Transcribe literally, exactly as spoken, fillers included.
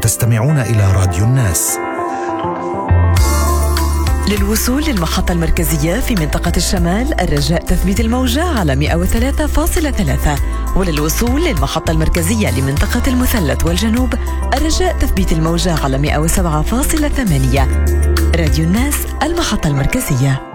تستمعون إلى راديو الناس. للوصول للمحطة المركزية في منطقة الشمال الرجاء تثبيت الموجة على مئة وثلاثة فاصلة ثلاثة، وللوصول للمحطة المركزية لمنطقة المثلث والجنوب الرجاء تثبيت الموجة على مئة وسبعة فاصلة ثمانية. راديو الناس، المحطة المركزية.